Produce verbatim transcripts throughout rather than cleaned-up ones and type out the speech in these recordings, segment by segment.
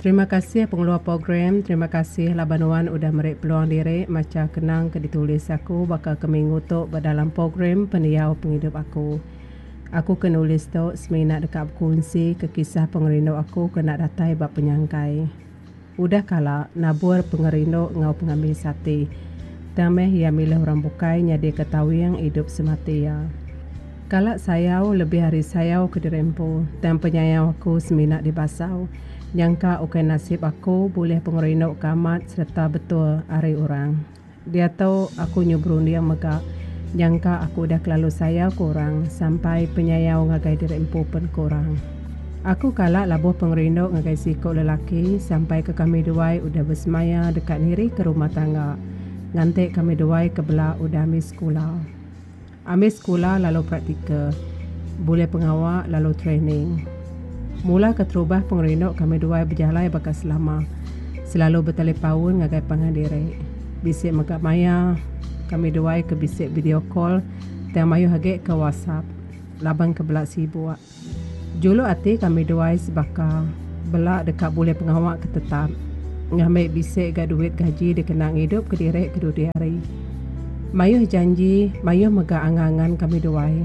Terima kasih pengeluar program. Terima kasih Labanuan udah merik peluang diri macam kenang ke ditulis aku bakal keminggu tu dalam program peniau penghidup aku. Aku ke nulis tu seminat dekat berkongsi ke kisah pengerindu aku kena datai bab penyangkai. Udah kala nabur pengerindu ngau pengambil sati. Dameh ia milih orang bukai nyadi ketahui yang hidup semati ya. Kala sayau lebih hari sayau ke dirempu dan penyayau aku seminat di basau. Nyangka ukai nasib aku boleh pengerindu kamat serta betul hari orang. Dia tahu aku nyubrun dia megak. Nyangka aku dah kelalu sayau kurang sampai penyayau ngagai dirempu pun kurang. Aku kalak labuh pengerindu ngagai sikok lelaki sampai ke kami duai udah bersemaya dekat niri ke rumah tangga. Ngantik kami duai ke belah udah ambil sekolah. Ambil sekolah lalu praktika. Boleh pengawal lalu training. Mula keterubah pengerindu kami duai berjalan bakal selama. Selalu bertelepon ngagai pangandiri. Bisik megak maya kami duai ke bisik video call dan mayu hagek ke WhatsApp. Labang ke belak sibuk. Julu hati kami duai sebaka belak dekat boleh pengawal ke tetap. Ngambil bisik gak duit gaji dikenang hidup ke diri kedua hari. Mayuh janji, mayuh megak angangan kami duai.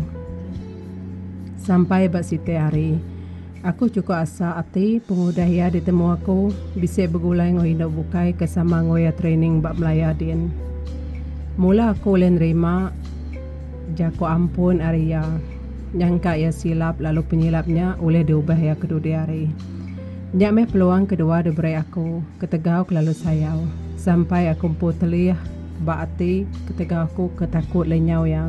Sampai bak siti hari. Aku cukup asa hati pengudah ya ditemu aku bisik bergulai ngoi nak bukai kesama ngoya training bak melayadin. Mula aku len rima jako ampun Arya. Nyangka ya silap lalu penyilapnya oleh diubah ya kedua hari. Nyak meh peluang kedua diberi aku ketegau kelalu sayau. Sampai aku puteliah bak hati ketegau aku ketakut lenyau ya.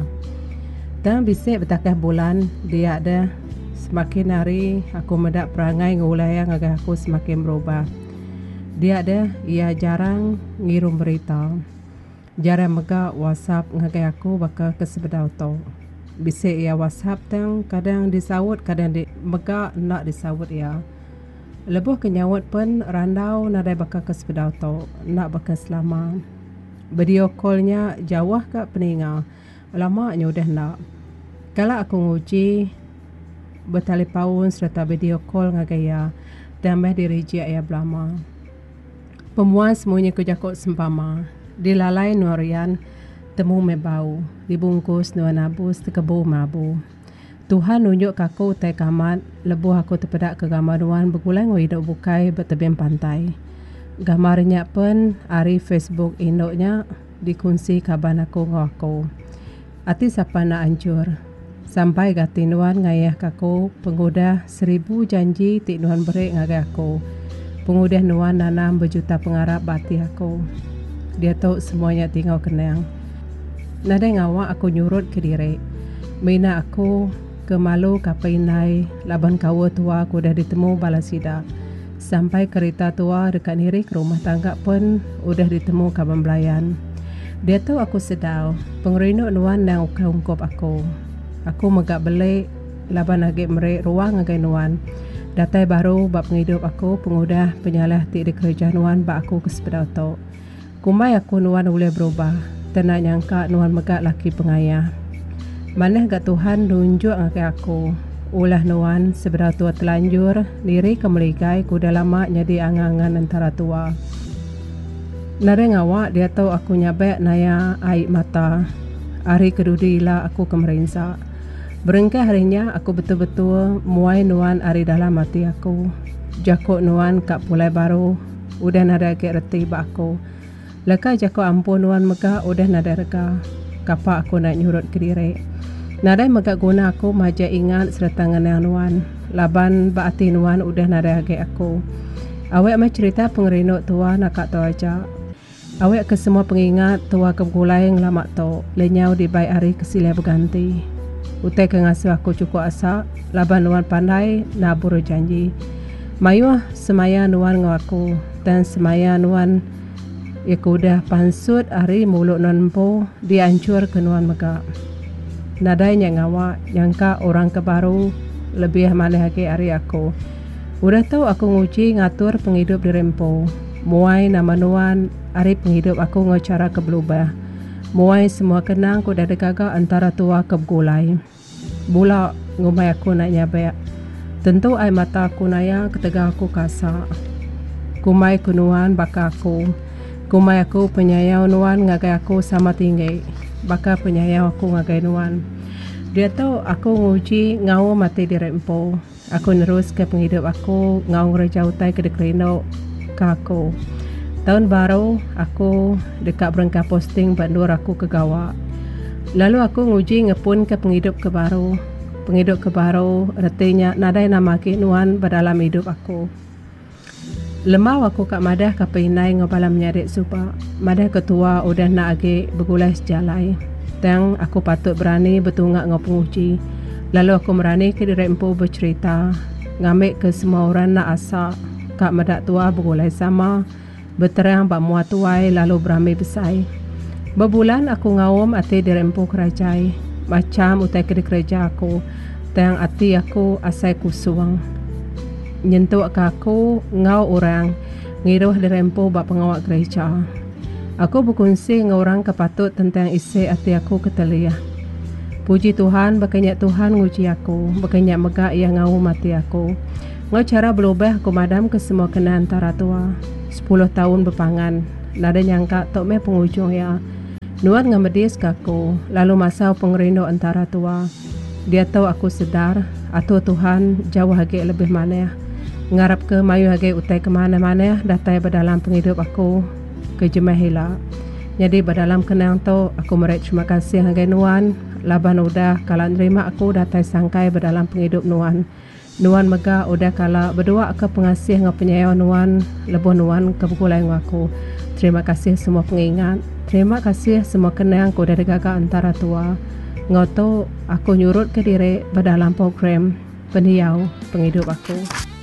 Dan bisik bertakah bulan dia ada semakin hari aku medak perangai ngulai yang agak aku semakin berubah. Dia ada ia jarang ngirum berita. Jarang megak WhatsApp ngagai aku bakal ke sebedau tu. Bisik ia WhatsApp tang kadang disawut kadang di megak nak disawut ia. Lebuh kenyawut pun randau nadai bakal ke sebedau tu nak bakal selama. Video callnya jauh kat peninga. Lamanya udah nak. Kalau aku nguji bertelepon serta video call ngagaya dan meh dirijak ya belama. Pemuan semuanya kejakut sempama. Dilalai nuarian temu mebau. Dibungkus nuan nabus tekebu mabu. Tuhan nunjuk aku utai kamat. Lebuh aku terpedak ke gambar nuan bergulai ngoi hidup bukai bertebing pantai. Gambarnya pun hari Facebook induknya dikongsi kaban aku ngaku. Hati siapa nak hancur. Sampai gati nuan ngayah kaku pengudah seribu janji tik nuan berik ngagai aku. Pengudah nuan nanam berjuta pengarap bati aku. Dia tahu semuanya tinggal kenang. Nada ngawak aku nyurut ke diri. Mina aku kemalu kapainai laban kawa tua aku dah ditemu balasida. Sampai kereta tua dekat niri ke rumah tangga pun udah ditemu kaban belayan. Dia tahu aku sedau. Pengerindu nuan yang ungkap aku. Aku megak belik laban agak merik ruang agai nuan. Datai baru bab penghidup aku pengudah penyalah tik di kerja nuan bak aku ke sepeda tu. Kumai aku nuan boleh berubah. Tenak nyangka nuan megak laki pengayah. Maneh gak Tuhan nunjuk agai aku. Ulah nuan sepeda tua telanjur diri kemeligai kuda lama jadi angangan antara tua. Nare ngawak dia tahu aku nyabek naya air mata. Hari kedua lah aku kemerensak. Berengkah harinya aku betul-betul muai nuan hari dalam hati aku. Jakut nuan kak pulai baru. Udah nada ke reti bak aku. Leka jakut ampun nuan megak udah nada reka. Kapak aku nak nyurut ke diri. Nada megak guna aku maja ingat serta ngenang nuan. Laban bak hati nuan udah nada ke aku. Awak mah cerita pengerindu tua nak kak tu aja. Awak ke semua pengingat tua kebulai yang lama tu. Lenyau di baik hari kesilai berganti. Utai ke ngasuh aku cukup asa. Laban nuan pandai nabur janji. Mayuh semaya nuan ngaku. Dan semaya nuan ya kudah pansut hari mulut nuan empu. Dihancur ke nuan megak. Nadainya ngawak. Nyangka orang kebaru. Lebih mana lagi hari aku. Udah tahu aku nguji ngatur penghidup di rempo. Muai nama nuan. Hari penghidup aku ngacara ke berubah. Muai semua kenang ku dah degagak antara tua ke bergulai. Bula ngumai aku nak nyabek. Tentu air mata aku naya ketegak aku kasar. Kumai kunuan baka aku. Kumai aku penyayau nuan ngagai aku sama tinggi. Baka penyayau aku ngagai nuan. Dia tahu aku nguji ngau mati di rempo. Aku nerus ke penghidup aku ngau ngerejau tai ke dekrino ke aku. Tahun baru aku dekat berengkah posting bandur aku ke gawa. Lalu aku nguji ngepun ke penghidup ke baru. Penghidup ke baru artinya nadai nama ke nuan berdalam hidup aku. Lemau aku kat madah ke pinai ngobalam nyarik supa. Madah ketua udah nak agi bergulai sejalai. Tang aku patut berani betungak ngau penguji. Lalu aku merani ke dirempo bercerita. Ngambil ke semua orang nak asak. Kak madak tua bergulai sama. Berterang bak muat tuai lalu beramai besai. Berbulan aku ngawam ati dirempo kerajai. Macam utai ke kerja aku. Tang ati aku asai kusuang. Nyentuh ke aku ngau orang ngiruh dirempo bak pengawak gereja. Aku berkongsi dengan orang kepatut tentang isi hati aku keteliah. Puji Tuhan, berkenyak Tuhan nguji aku, berkenyak megak yang ngau mati aku. Ngau cara berubah aku madam ke semua kena antara tua. Sepuluh tahun berpangan, nada nyangka tok me pengujung ya. Nuan ngamedis ke aku, lalu masa pengerindo antara tua. Dia tahu aku sedar, atau Tuhan jauh lagi lebih mana. Ngarap ke mayu hage utai ke mana-mana datai berdalam penghidup aku ke Jemahila. Jadi berdalam kenang tu aku merek terima kasih hage nuan laban udah kala nerima aku datai sangkai berdalam penghidup nuan. Nuan mega udah kala berdua ke pengasih ngau penyayau nuan lebuh nuan ke bukulai aku. Terima kasih semua pengingat. Terima kasih semua kenang ku dari gagal antara tua. Ngau tu aku nyurut ke diri berdalam program pendiau penghidup aku.